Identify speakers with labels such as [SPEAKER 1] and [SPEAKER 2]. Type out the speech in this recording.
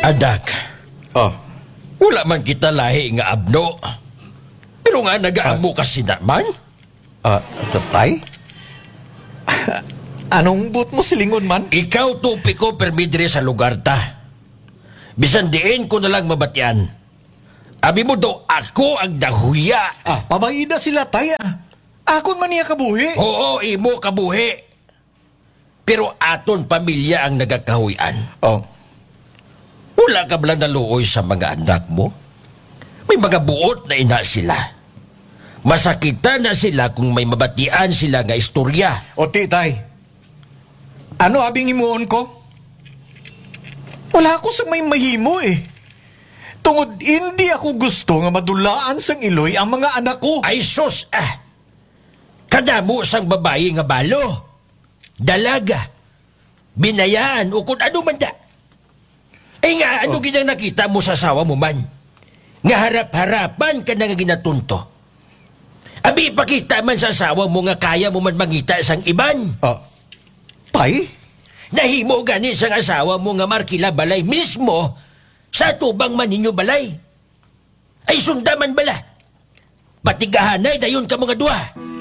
[SPEAKER 1] Adak,
[SPEAKER 2] Oh.
[SPEAKER 1] wala man kita lahi nga abno. Pero nga nagaamo kasi naman.
[SPEAKER 2] Tay? Anong but mo silingon man?
[SPEAKER 1] Ikaw tupi ko permidre sa lugar ta. Bisan diin ko na lang mabatyan. Abi mo daw ako ang dahuya.
[SPEAKER 2] Pabayida sila, tay. Akon man niya kabuhi.
[SPEAKER 1] Oo, imo kabuhi. Pero aton pamilya ang nagakahuyan.
[SPEAKER 2] Oh.
[SPEAKER 1] Wala ka bala naluoy sa mga anak mo? May mga buot na ina sila. Masakitan na sila kung may mabatian sila nga istorya.
[SPEAKER 2] O tay. Ano abing himuon ko? Wala ako sa may mahimo eh. Tungod hindi ako gusto nga madulaan sang iloy ang mga anak ko.
[SPEAKER 1] Ay sus, kadamo sang babae nga balo. Dalaga. Binayaan o kung ano man da. Ay nga, ano ginang nakita mo sa asawa mo man? Nga harap-harapan ka na nga ginatunto. Abi, ipakita man sa asawa mo nga kaya mo man mangita sang iban.
[SPEAKER 2] Tay?
[SPEAKER 1] Nahimo gani sang asawa mo nga markila balay mismo sa tubang man ninyo balay. Ay sundaman bala. Patigahanay dayon ka mga duwa.